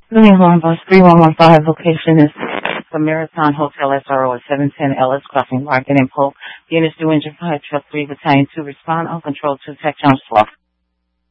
Moving along, bus 3115 location is the Marathon Hotel SRO at 710 Ellis Crossing Market and Polk. Units due engine 5, truck 3, battalion 2, respond on control 2, tech challenge 12.